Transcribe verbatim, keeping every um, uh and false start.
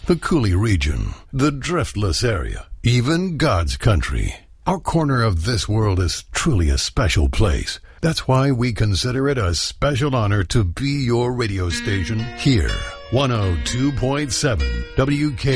the Cooley region, the Driftless area, even God's country. Our corner of this world is truly a special place. That's why we consider it a special honor to be your radio station here. one oh two point seven W K